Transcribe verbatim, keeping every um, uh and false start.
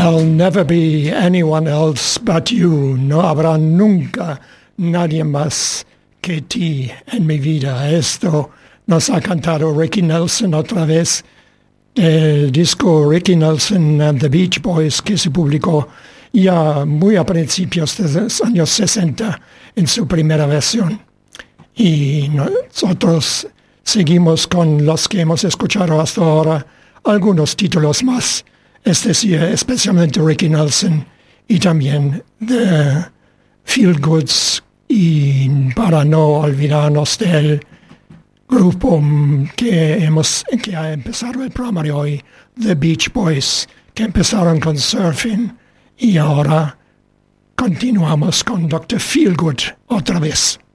There'll never be anyone else but you. No habrá nunca nadie más que ti en mi vida. Esto nos ha cantado Ricky Nelson otra vez. El disco Ricky Nelson and the Beach Boys, que se publicó ya muy a principios de los años sesenta en su primera versión. Y nosotros seguimos con los que hemos escuchado hasta ahora, algunos títulos más, es decir, especialmente Ricky Nelson y también The Feel Goods, y para no olvidarnos del grupo que hemos que ha empezado el programa de hoy, The Beach Boys, que empezaron con Surfing y ahora continuamos con doctor Feelgood otra vez.